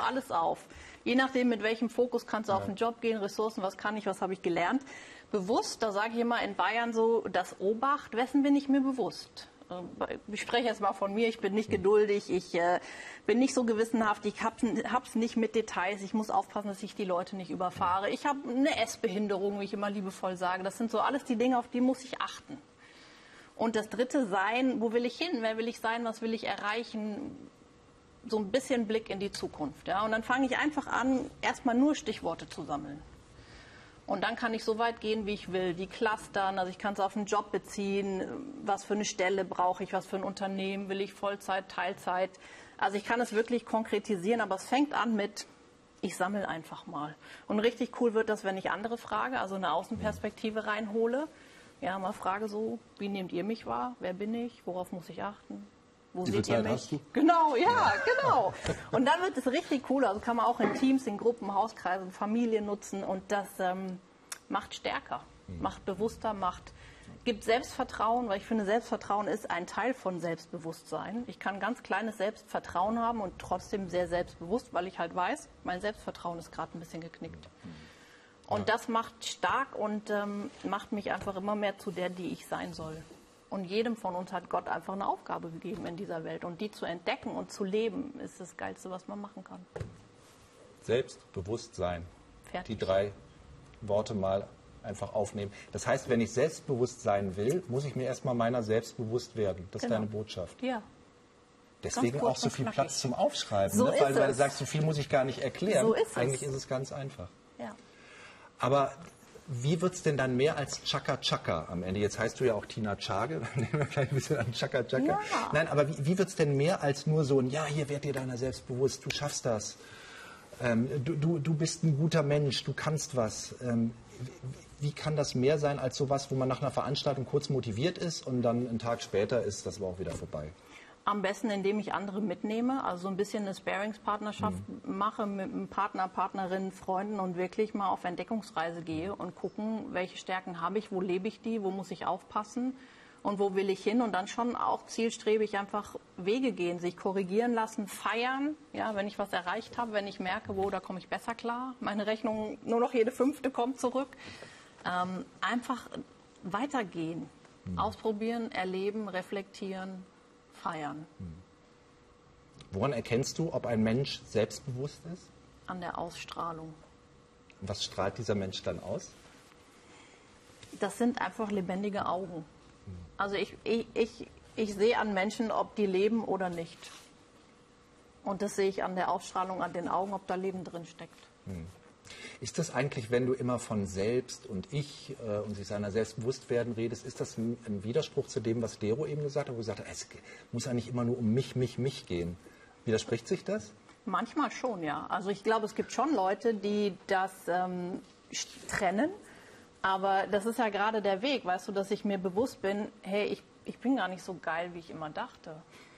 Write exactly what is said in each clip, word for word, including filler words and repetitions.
alles auf. Je nachdem, mit welchem Fokus kannst du ja. auf den Job gehen, Ressourcen, was kann ich, was habe ich gelernt. Bewusst, da sage ich immer in Bayern so, das Obacht, wessen bin ich mir bewusst? Ich spreche jetzt mal von mir, ich bin nicht geduldig, ich äh, bin nicht so gewissenhaft, ich hab's, hab's nicht mit Details, ich muss aufpassen, dass ich die Leute nicht überfahre. Ich habe eine Essbehinderung, wie ich immer liebevoll sage. Das sind so alles die Dinge, auf die muss ich achten. Und das dritte Sein, wo will ich hin, wer will ich sein, was will ich erreichen? So ein bisschen Blick in die Zukunft. Ja? Und dann fange ich einfach an, erstmal nur Stichworte zu sammeln. Und dann kann ich so weit gehen, wie ich will. Die clustern, also ich kann es auf einen Job beziehen. Was für eine Stelle brauche ich, was für ein Unternehmen will ich, Vollzeit, Teilzeit. Also ich kann es wirklich konkretisieren, aber es fängt an mit, ich sammle einfach mal. Und richtig cool wird das, wenn ich andere frage, also eine Außenperspektive reinhole. Ja, mal frage so, wie nehmt ihr mich wahr? Wer bin ich? Worauf muss ich achten? Wo seht ihr mich? Hast du? Genau, ja, genau. Und dann wird es richtig cool. Also kann man auch in Teams, in Gruppen, Hauskreisen, Familien nutzen. Und das ähm, macht stärker, mhm. macht bewusster, macht, gibt Selbstvertrauen, weil ich finde, Selbstvertrauen ist ein Teil von Selbstbewusstsein. Ich kann ganz kleines Selbstvertrauen haben und trotzdem sehr selbstbewusst, weil ich halt weiß, mein Selbstvertrauen ist gerade ein bisschen geknickt. Und das macht stark und ähm, macht mich einfach immer mehr zu der, die ich sein soll. Und jedem von uns hat Gott einfach eine Aufgabe gegeben in dieser Welt. Und die zu entdecken und zu leben, ist das Geilste, was man machen kann. Selbstbewusstsein. Fertig. Die drei Worte mal einfach aufnehmen. Das heißt, wenn ich selbstbewusst sein will, muss ich mir erstmal meiner selbst bewusst werden. Das genau. ist deine Botschaft. Ja. Deswegen auch so viel knackig. Platz zum Aufschreiben. So ne? Weil, weil du es. sagst, so viel muss ich gar nicht erklären. So ist Eigentlich es. ist es ganz einfach. Ja. Aber wie wird es denn dann mehr als Chaka Chaka am Ende? Jetzt heißt du ja auch Tina Tschage, dann nehmen wir gleich ein bisschen an Chaka Chaka. Ja. Nein, aber wie, wie wird es denn mehr als nur so ein, ja, hier werd dir deiner selbst bewusst, du schaffst das, ähm, du, du, du bist ein guter Mensch, du kannst was. Ähm, wie, wie kann das mehr sein als sowas, wo man nach einer Veranstaltung kurz motiviert ist und dann einen Tag später ist das aber auch wieder vorbei? Am besten, indem ich andere mitnehme, also so ein bisschen eine Sparingspartnerschaft mhm. mache mit einem Partner, Partnerin, Freunden und wirklich mal auf Entdeckungsreise gehe und gucken, welche Stärken habe ich, wo lebe ich die, wo muss ich aufpassen und wo will ich hin und dann schon auch zielstrebig einfach Wege gehen, sich korrigieren lassen, feiern, ja, wenn ich was erreicht habe, wenn ich merke, wo, da komme ich besser klar, meine Rechnung nur noch jede fünfte kommt zurück, ähm, einfach weitergehen, mhm. ausprobieren, erleben, reflektieren, feiern. Woran erkennst du, ob ein Mensch selbstbewusst ist? An der Ausstrahlung. Und was strahlt dieser Mensch dann aus? Das sind einfach lebendige Augen. Also ich, ich, ich, ich sehe an Menschen, ob die leben oder nicht. Und das sehe ich an der Ausstrahlung, an den Augen, ob da Leben drin steckt. Hm. Ist das eigentlich, wenn du immer von selbst und ich äh, und sich seiner Selbstbewusstwerden redest, ist das ein, ein Widerspruch zu dem, was Dero eben gesagt hat, wo er gesagt hat, es muss eigentlich immer nur um mich, mich, mich gehen? Widerspricht sich das? Manchmal schon, ja. Also ich glaube, es gibt schon Leute, die das ähm, trennen. Aber das ist ja gerade der Weg, weißt du, dass ich mir bewusst bin, hey, ich, ich bin gar nicht so geil, wie ich immer dachte.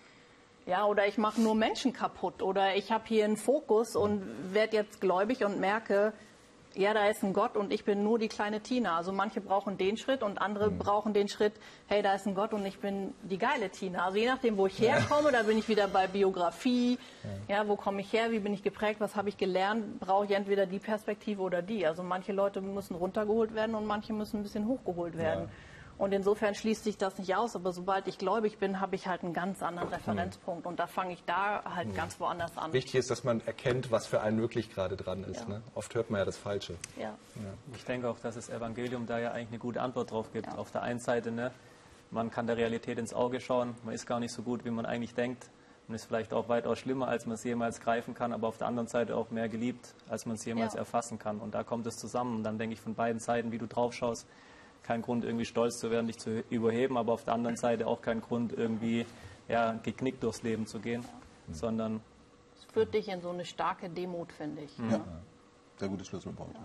Ja, oder ich mache nur Menschen kaputt oder ich habe hier einen Fokus und werde jetzt gläubig und merke, ja, da ist ein Gott und ich bin nur die kleine Tina. Also manche brauchen den Schritt und andere mhm. brauchen den Schritt, hey, da ist ein Gott und ich bin die geile Tina. Also je nachdem, wo ich herkomme, da bin ich wieder bei Biografie. Ja, ja wo komme ich her, wie bin ich geprägt, was habe ich gelernt, brauche ich entweder die Perspektive oder die. Also manche Leute müssen runtergeholt werden und manche müssen ein bisschen hochgeholt werden. Ja. Und insofern schließt sich das nicht aus, aber sobald ich gläubig bin, habe ich halt einen ganz anderen Referenzpunkt und da fange ich da halt mhm. ganz woanders an. Wichtig ist, dass man erkennt, was für einen wirklich gerade dran ist. Ja. Ne? Oft hört man ja das Falsche. Ja. Ja. Ich denke auch, dass das Evangelium da ja eigentlich eine gute Antwort drauf gibt. Ja. Auf der einen Seite, ne, man kann der Realität ins Auge schauen, man ist gar nicht so gut, wie man eigentlich denkt. Man ist vielleicht auch weitaus schlimmer, als man es jemals greifen kann, aber auf der anderen Seite auch mehr geliebt, als man es jemals ja. erfassen kann. Und da kommt es zusammen. Und dann denke ich von beiden Seiten, wie du drauf schaust, kein Grund, irgendwie stolz zu werden, dich zu überheben, aber auf der anderen Seite auch kein Grund, irgendwie ja, geknickt durchs Leben zu gehen, mhm. sondern... Es führt dich in so eine starke Demut, finde ich. Mhm. Ja, sehr gutes Schlüsselwort. Ja.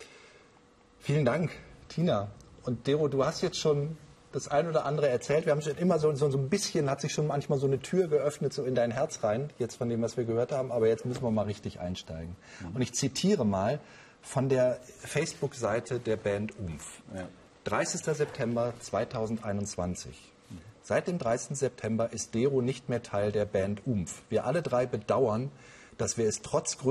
Vielen Dank, Tina. Und Dero, du hast jetzt schon das ein oder andere erzählt. Wir haben schon immer so, so, so ein bisschen, hat sich schon manchmal so eine Tür geöffnet, so in dein Herz rein, jetzt von dem, was wir gehört haben, aber jetzt müssen wir mal richtig einsteigen. Mhm. Und ich zitiere mal von der Facebook-Seite der Band Umf. Ja. dreißigster September zweitausendeinundzwanzig. Seit dem dreißigsten September ist Dero nicht mehr Teil der Band Umf. Wir alle drei bedauern, dass wir es trotz größerer